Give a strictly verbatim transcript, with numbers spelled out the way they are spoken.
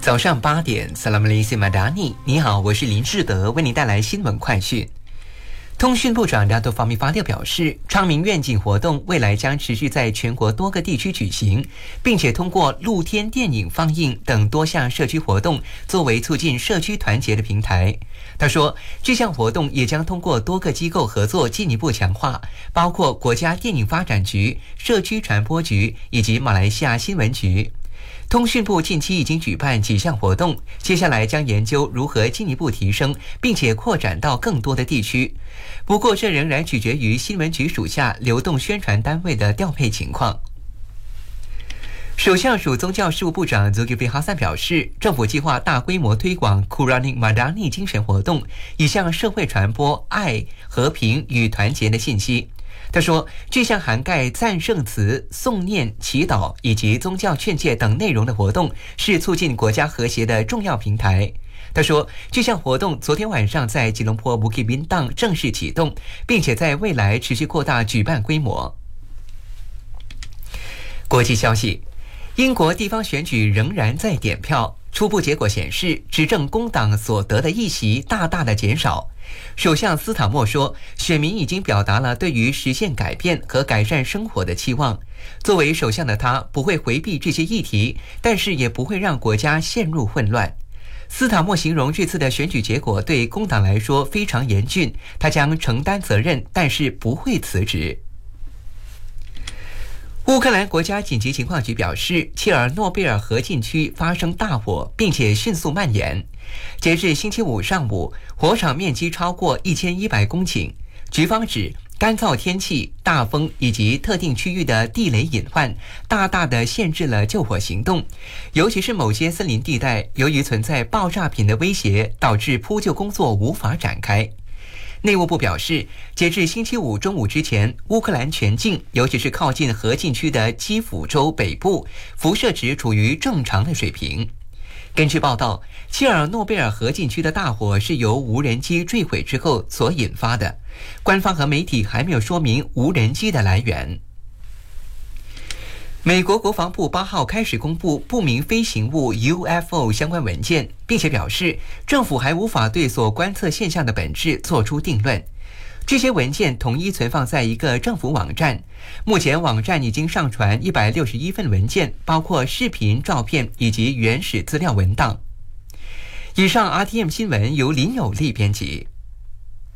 早上八点 Salam Alaikum Madani， 你好，我是林志德，为您带来新闻快讯。通讯部长拉多法米法特表示，昌明愿景活动未来将持续在全国多个地区举行，并且通过露天电影放映等多项社区活动作为促进社区团结的平台。他说，这项活动也将通过多个机构合作进一步强化，包括国家电影发展局、社区传播局以及马来西亚新闻局。通讯部近期已经举办几项活动，接下来将研究如何进一步提升，并且扩展到更多的地区。不过，这仍然取决于新闻局属下流动宣传单位的调配情况。首相署宗教事务部长 Zulkifli Hasan 表示，政府计划大规模推广 Quranic Madani 精神活动，以向社会传播爱、和平与团结的信息。他说，这项涵盖赞圣词、诵念、祈祷以及宗教劝诫等内容的活动，是促进国家和谐的重要平台。他说，这项活动昨天晚上在吉隆坡 Bukit Bintang 正式启动，并且在未来持续扩大举办规模。国际消息，英国地方选举仍然在点票，初步结果显示，执政工党所得的议席大大的减少。首相斯塔默说，选民已经表达了对于实现改变和改善生活的期望。作为首相的他不会回避这些议题，但是也不会让国家陷入混乱。斯塔默形容这次的选举结果对工党来说非常严峻，他将承担责任，但是不会辞职。乌克兰国家紧急情况局表示，切尔诺贝尔核禁区发生大火，并且迅速蔓延。截至星期五上午，火场面积超过一千一百公顷。局方指，干燥天气、大风以及特定区域的地雷隐患，大大的限制了救火行动。尤其是某些森林地带，由于存在爆炸品的威胁，导致扑救工作无法展开。内务部表示，截至星期五中午之前，乌克兰全境，尤其是靠近核禁区的基辅州北部，辐射值处于正常的水平。根据报道，切尔诺贝尔核禁区的大火是由无人机坠毁之后所引发的，官方和媒体还没有说明无人机的来源。美国国防部八号开始公布不明飞行物 U F O 相关文件，并且表示政府还无法对所观测现象的本质做出定论。这些文件统一存放在一个政府网站，目前网站已经上传一百六十一份文件，包括视频、照片以及原始资料文档。以上 R T M 新闻由林有利编辑。